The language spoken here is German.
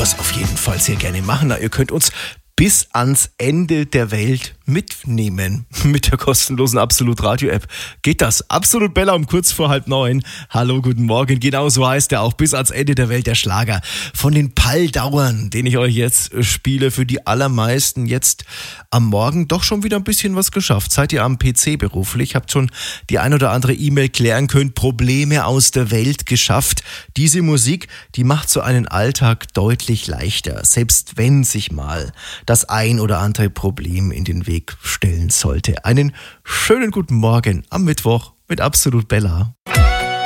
das auf jeden Fall sehr gerne machen. Na, ihr könnt uns bis ans Ende der Welt mitnehmen mit der kostenlosen Absolut Radio App. Geht das? Absolut Bella um kurz vor 8:30. Hallo, guten Morgen. Genau so heißt er auch. Bis ans Ende der Welt, der Schlager von den Palldauern, den ich euch jetzt spiele. Für die allermeisten jetzt am Morgen doch schon wieder ein bisschen was geschafft. Seid ihr am PC beruflich? Habt schon die ein oder andere E-Mail klären können. Probleme aus der Welt geschafft. Diese Musik, die macht so einen Alltag deutlich leichter. Selbst wenn sich mal das ein oder andere Problem in den Weg stellen sollte. Einen schönen guten Morgen am Mittwoch mit Absolut Bella.